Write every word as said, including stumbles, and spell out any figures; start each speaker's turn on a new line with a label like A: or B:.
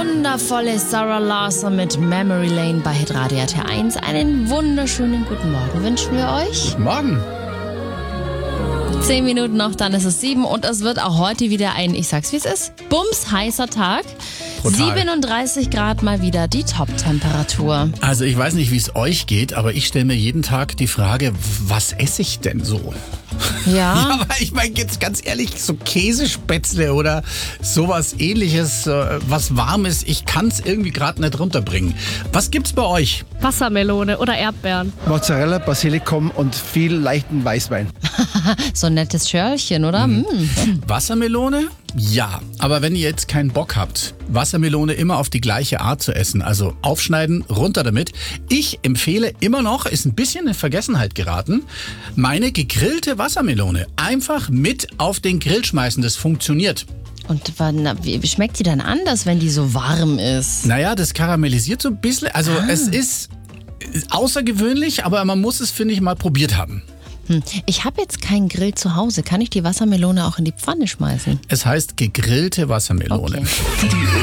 A: wundervolle Sarah Larson mit Memory Lane bei Hitradio R T eins. Einen wunderschönen guten Morgen wünschen wir euch.
B: Guten Morgen.
A: Zehn Minuten noch, dann ist es sieben und es wird auch heute wieder ein, ich sag's wie es ist, bums heißer Tag.
B: Brutal.
A: siebenunddreißig Grad mal wieder die Top-Temperatur.
B: Also ich weiß nicht, wie es euch geht, aber ich stelle mir jeden Tag die Frage, was esse ich denn so?
A: Ja.
B: Ja, aber ich meine jetzt ganz ehrlich, so Käsespätzle oder sowas ähnliches, äh, was Warmes, ich kann es irgendwie gerade nicht runterbringen. Was gibt's bei euch?
C: Wassermelone oder Erdbeeren.
D: Mozzarella, Basilikum und viel leichten Weißwein.
A: So ein nettes Schörlchen, oder?
B: Mhm.
A: Mm.
B: Wassermelone? Ja, aber wenn ihr jetzt keinen Bock habt, Wassermelone immer auf die gleiche Art zu essen, also aufschneiden, runter damit. Ich empfehle immer noch, ist ein bisschen in Vergessenheit geraten, meine gegrillte Wassermelone. Einfach mit auf den Grill schmeißen, das funktioniert.
A: Und wann, wie schmeckt die dann anders, wenn die so warm ist?
B: Naja, das karamellisiert so ein bisschen, also
A: Ah.
B: es ist außergewöhnlich, aber man muss es, finde ich, mal probiert haben.
A: Hm. Ich habe jetzt keinen Grill zu Hause. Kann ich die Wassermelone auch in die Pfanne schmeißen?
B: Es heißt gegrillte Wassermelone.
A: Okay.